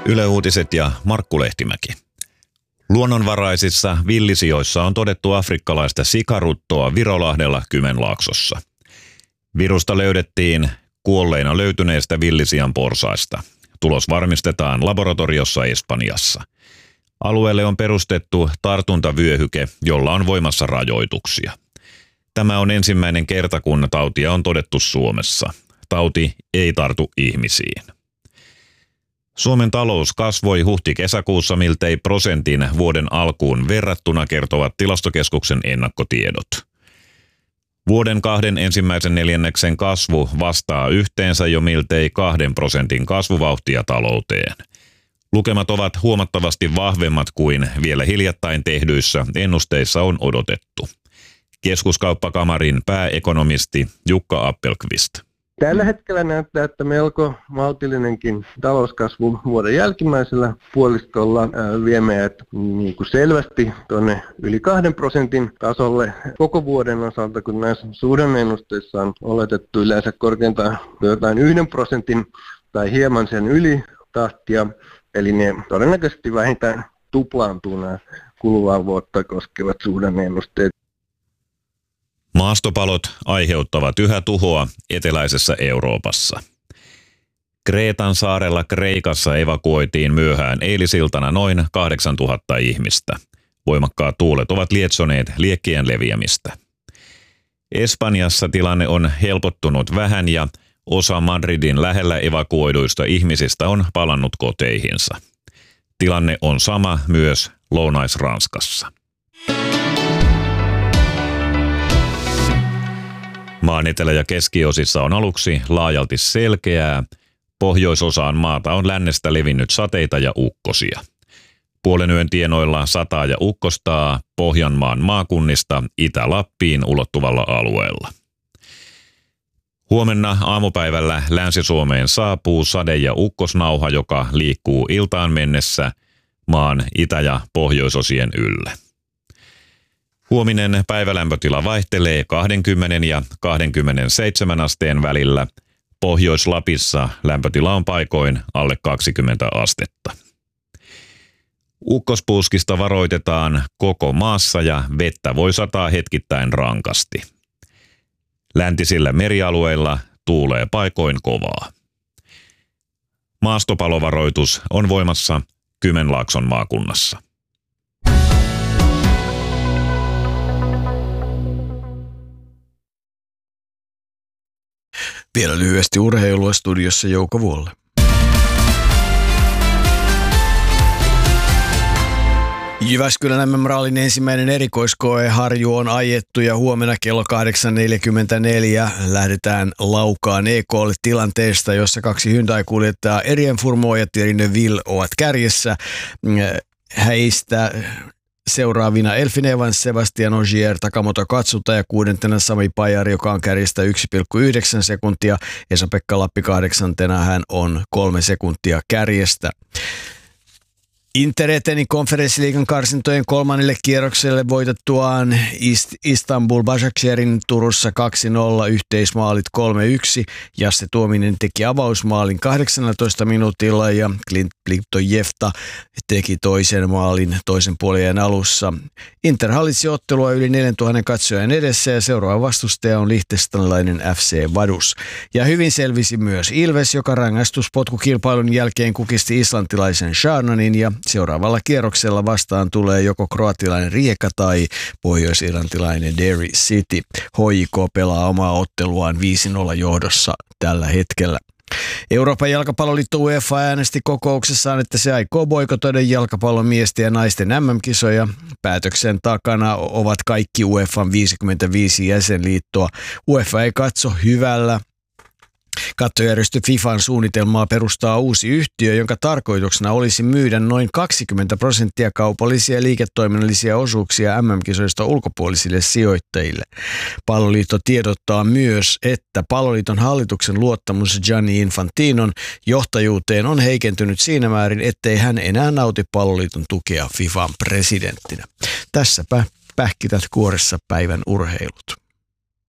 Yle Uutiset ja Markku Lehtimäki. Luonnonvaraisissa villisijoissa on todettu afrikkalaista sikaruttoa Virolahdella Kymenlaaksossa. Virusta löydettiin kuolleina löytyneestä villisian porsaista. Tulos varmistetaan laboratoriossa Espanjassa. Alueelle on perustettu tartuntavyöhyke, jolla on voimassa rajoituksia. Tämä on ensimmäinen kerta, kun tautia on todettu Suomessa. Tauti ei tartu ihmisiin. Suomen talous kasvoi huhti-kesäkuussa miltei prosentin vuoden alkuun verrattuna, kertovat Tilastokeskuksen ennakkotiedot. Vuoden 2 ensimmäisen neljänneksen kasvu vastaa yhteensä jo miltei 2% kasvuvauhtia talouteen. Lukemat ovat huomattavasti vahvemmat kuin vielä hiljattain tehdyissä ennusteissa on odotettu. Keskuskauppakamarin pääekonomisti Jukka Appelqvist. Tällä hetkellä näyttää, että melko maltillinenkin talouskasvu vuoden jälkimmäisellä puoliskolla vie meidät selvästi tuonne yli 2% tasolle koko vuoden osalta, kun näissä suhdanne-ennusteissa on oletettu yleensä korkeintaan jotain 1% tai hieman sen yli tahtia. Eli ne todennäköisesti vähintään tuplaantuu nämä kuluvaa vuotta koskevat suhdanne-ennusteet. Maastopalot aiheuttavat yhä tuhoa eteläisessä Euroopassa. Kreetan saarella Kreikassa evakuoitiin myöhään eilisiltana noin 8000 ihmistä. Voimakkaat tuulet ovat lietsoneet liekkien leviämistä. Espanjassa tilanne on helpottunut vähän ja osa Madridin lähellä evakuoiduista ihmisistä on palannut koteihinsa. Tilanne on sama myös Lounais-Ranskassa. Maan etelä- ja keskiosissa on aluksi laajalti selkeää. Pohjoisosaan maata on lännestä levinnyt sateita ja ukkosia. Puolen yön tienoilla sataa ja ukkostaa Pohjanmaan maakunnista Itä-Lappiin ulottuvalla alueella. Huomenna aamupäivällä Länsi-Suomeen saapuu sade- ja ukkosnauha, joka liikkuu iltaan mennessä maan itä- ja pohjoisosien ylle. Huominen päivälämpötila vaihtelee 20 ja 27 asteen välillä. Pohjois-Lapissa lämpötila on paikoin alle 20 astetta. Ukkospuuskista varoitetaan koko maassa ja vettä voi sataa hetkittäin rankasti. Läntisillä merialueilla tuulee paikoin kovaa. Maastopalovaroitus on voimassa Kymenlaakson maakunnassa. Vielä lyhyesti urheilua, studiossa Jouko Vuolle. Jyväskylän MM-rallin ensimmäinen erikoiskoe Harju on ajettu ja huomenna kello 8.44 lähdetään Laukaan EK:lle tilanteesta, jossa 2 Hyundai-kuljettajaa Erien Furmo ja Thierry Neuville ovat kärjessä. Heistä seuraavina Elfyn Evans, Sebastian Ogier, Takamoto Katsuta ja 6. Sami Pajari, joka on kärjestä 1,9 sekuntia. Esa-Pekka Lappi 8. Hän on 3 sekuntia kärjestä. Inter eteni konferenssiliigan karsintojen 3. kierrokselle voitettuaan Istanbul Başakşehir'in Turussa 2-0, yhteismaalit 3-1. Jasse Tuominen teki avausmaalin 18 minuutilla ja Clint Plitojevta teki toisen maalin toisen puolien alussa. Inter hallitsi ottelua yli 4000 katsojan edessä ja seuraava vastustaja on liechtensteinilainen FC Vaduz. Ja hyvin selvisi myös Ilves, joka rangaistuspotkukilpailun jälkeen kukisti islantilaisen Sharnanin ja seuraavalla kierroksella vastaan tulee joko kroatilainen Rijeka tai pohjois-irlantilainen Derry City. HJK pelaa omaa otteluaan 5-0 johdossa tällä hetkellä. Euroopan jalkapalloliitto UEFA äänesti kokouksessaan, että se aikoo boikotoida jalkapallon miesten ja naisten MM-kisoja. Päätöksen takana ovat kaikki UEFan 55 jäsenliittoa. UEFA ei katso hyvällä kattojärjestö FIFAn suunnitelmaa perustaa uusi yhtiö, jonka tarkoituksena olisi myydä noin 20% kaupallisia ja liiketoiminnallisia osuuksia MM-kisoista ulkopuolisille sijoittajille. Palloliitto tiedottaa myös, että Palloliiton hallituksen luottamus Gianni Infantinon johtajuuteen on heikentynyt siinä määrin, ettei hän enää nauti Palloliiton tukea FIFAn presidenttinä. Tässäpä pähkinät kuoressa päivän urheilut.